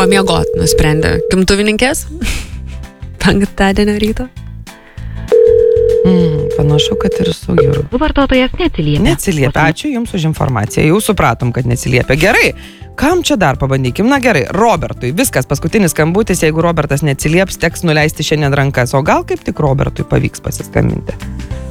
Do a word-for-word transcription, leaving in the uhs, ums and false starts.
pamiegot nusprendė. Gimtuvininkės? Penktadienio ryto? Mm, panašu, kad ir su Jūru. Vartotojas neatsiliepia. Neatsiliepia. Ačiū Jums už informaciją. Jau supratom, kad neatsiliepia. Gerai. Kam čia dar pabandykim? Na gerai, Robertui. Viskas, paskutinis skambutis. Jeigu Robertas neatsilieps, teks nuleisti šiandien rankas. O gal kaip tik Robertui pavyks pasiskambinti?